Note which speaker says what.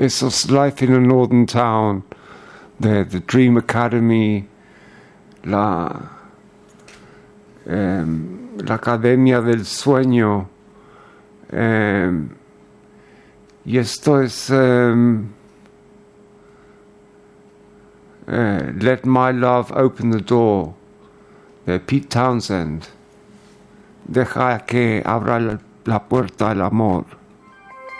Speaker 1: esos Life in a Northern Town, The Dream Academy, la Academia del Sueño, y esto es Let My Love Open the Door, de Pete Townsend. Deja que abra la puerta al amor.